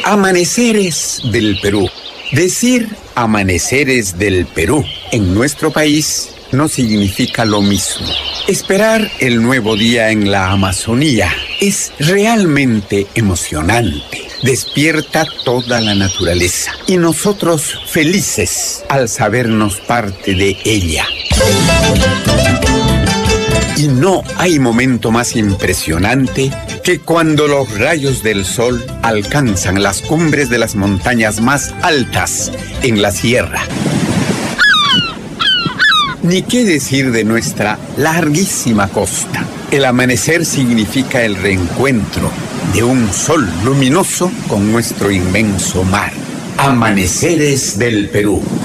Amaneceres del Perú. Decir amaneceres del Perú en nuestro país no significa lo mismo. Esperar el nuevo día en la Amazonía es realmente emocionante. Despierta toda la naturaleza y nosotros felices al sabernos parte de ella. Y no hay momento más impresionante que cuando los rayos del sol alcanzan las cumbres de las montañas más altas en la sierra. Ni qué decir de nuestra larguísima costa. El amanecer significa el reencuentro de un sol luminoso con nuestro inmenso mar. Amaneceres del Perú.